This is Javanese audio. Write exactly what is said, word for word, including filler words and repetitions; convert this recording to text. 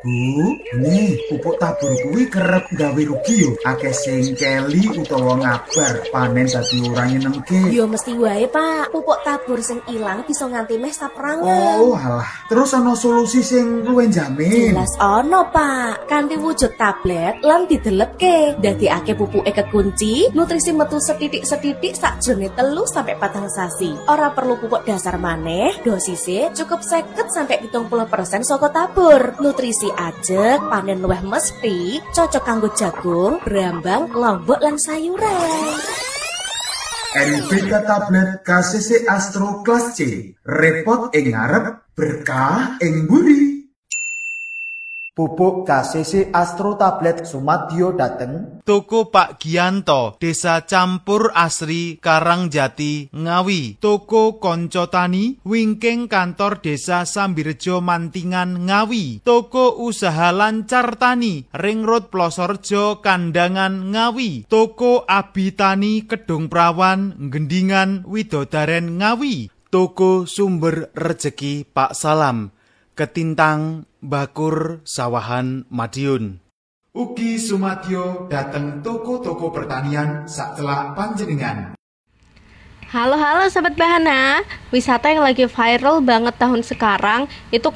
Bu, nih pupuk tabur kuwi kerep gawe rugi yo. Akeh sing keli utawa ngabar panen dadi ora nyenengke. Yo mesti wae, Pak. Pupuk tabur sing ilang bisa nganti meh saprangan. Oh, alah. Terus ana solusi sing luwih jamin. Jelas ono, Pak. Kanthi wujud tablet lan didelepke. Dadekake pupuke kekunci, nutrisi metu setitik-setitik sakjroning telu sampai patang sasi. Ora perlu pupuk dasar maneh, dosise cukup seket sampai pitung puluh persen saka tabur. Nutrisi ajeg, panen luwih mesti, cocok kanggo jagung, brambang, lombok lan sayuran. N B K tablet K C C Astro Kelas C. Repot ing ngarep, berkah ing mburi. Pupuk K C C Astro Tablet Sumadyo dateng Toko Pak Gianto, Desa Campur Asri, Karangjati, Ngawi. Toko Konco Tani, wingking kantor Desa Sambirejo Mantingan, Ngawi. Toko Usaha Lancar Tani, Ring Road Plosorjo, Kandangan, Ngawi. Toko Abi Tani, Kedung Prawan, Gendingan, Widodaren, Ngawi. Toko Sumber Rejeki Pak Salam, Ketintang, Bakur, Sawahan, Madiun. Ugi Sumadyo dateng toko-toko pertanian sacelak panjenengan. Halo halo Sobat Bahana, wisata yang lagi viral banget tahun sekarang itu